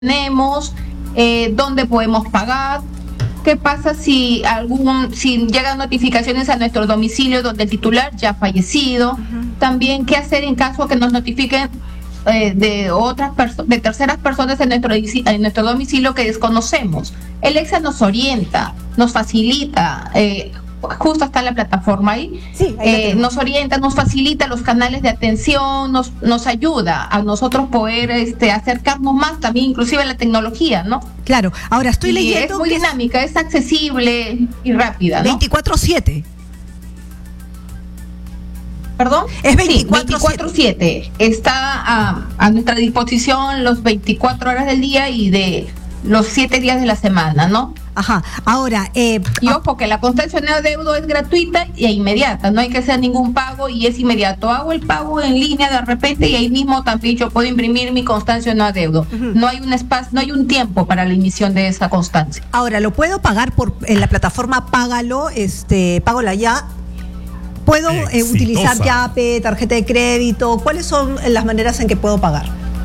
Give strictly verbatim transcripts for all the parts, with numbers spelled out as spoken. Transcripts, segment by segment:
tenemos, eh, dónde podemos pagar, qué pasa si algún si llegan notificaciones a nuestro domicilio donde el titular ya ha fallecido, uh-huh. También qué hacer en caso que nos notifiquen eh, de otras perso- de terceras personas en nuestro en nuestro domicilio que desconocemos. El Lexia nos orienta, nos facilita, eh, justo está en la plataforma ahí, sí, ahí eh, nos orienta, nos facilita los canales de atención, nos nos ayuda a nosotros poder este acercarnos más también inclusive a la tecnología, ¿no? Claro, ahora estoy y leyendo es muy que dinámica, es accesible y rápida, ¿no? veinticuatro siete. ¿Perdón? Es veinticuatro siete. Está a, a nuestra disposición los veinticuatro horas del día y de los siete días de la semana, ¿no? Ajá, ahora... Eh, y ojo, que la constancia de adeudo es gratuita e inmediata, no hay que hacer ningún pago y es inmediato. Hago el pago en línea de repente y ahí mismo también yo puedo imprimir mi constancia de adeudo. Uh-huh. No hay un espacio, no hay un tiempo para la emisión de esa constancia. Ahora, ¿lo puedo pagar por en la plataforma Págalo, este, Págalo ya? ¿Puedo eh, utilizar Yape, tarjeta de crédito? ¿Cuáles son las maneras en que puedo pagar?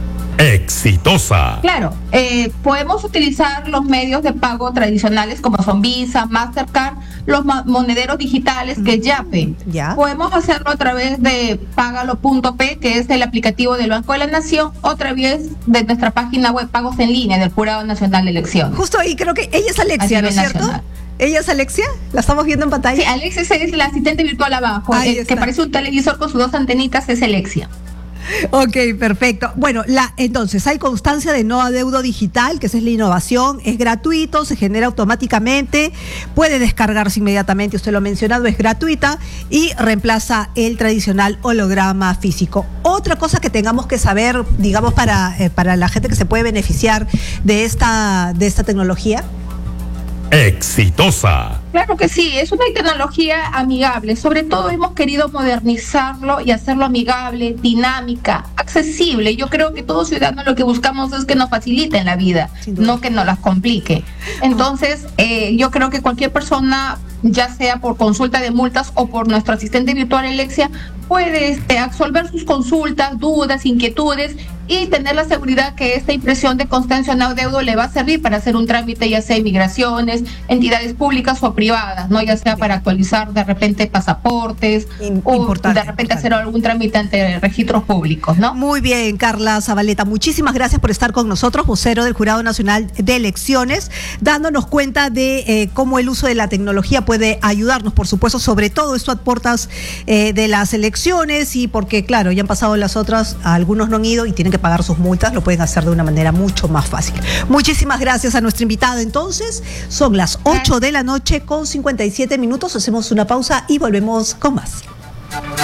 Exitosa. Claro, eh, podemos utilizar los medios de pago tradicionales como son Visa, Mastercard, los ma- monederos digitales que es Yape. ¿Ya? Podemos hacerlo a través de Págalo punto pe, que es el aplicativo del Banco de la Nación, o a través de nuestra página web Pagos en Línea del Jurado Nacional de Elecciones. Justo ahí creo que ella es Alexia, ¿no es cierto? Nacional. ¿Ella es Alexia? ¿La estamos viendo en pantalla? Sí, Alexia es la asistente virtual abajo, Ahí el está. que parece un televisor con sus dos antenitas, es Alexia. Ok, perfecto. Bueno, la, entonces hay constancia de no adeudo digital, que esa es la innovación, es gratuito, se genera automáticamente, puede descargarse inmediatamente, usted lo ha mencionado, es gratuita y reemplaza el tradicional holograma físico. Otra cosa que tengamos que saber, digamos, para, eh, para la gente que se puede beneficiar de esta, de esta tecnología. Exitosa. Claro que sí, es una tecnología amigable. Sobre todo hemos querido modernizarlo y hacerlo amigable, dinámica, accesible. Yo creo que todo ciudadano lo que buscamos es que nos facilite en la vida, no que nos las complique. Entonces, eh, yo creo que cualquier persona, ya sea por consulta de multas o por nuestro asistente virtual Alexia, puede este, absolver sus consultas, dudas, inquietudes y tener la seguridad que esta impresión de constancia de adeudo le va a servir para hacer un trámite, ya sea migraciones, entidades públicas o privadas, no, ya sea para actualizar de repente pasaportes In- o importante, de repente importante. hacer algún trámite ante registros públicos, ¿no? Muy bien, Carla Zabaleta, muchísimas gracias por estar con nosotros, vocero del Jurado Nacional de Elecciones, dándonos cuenta de eh, cómo el uso de la tecnología puede ayudarnos, por supuesto, sobre todo esto a puertas eh, de las elecciones y porque, claro, ya han pasado las otras, algunos no han ido y tienen que pagar sus multas, lo pueden hacer de una manera mucho más fácil. Muchísimas gracias a nuestra invitada. Entonces, son las ocho de la noche con cincuenta y siete minutos, hacemos una pausa y volvemos con más.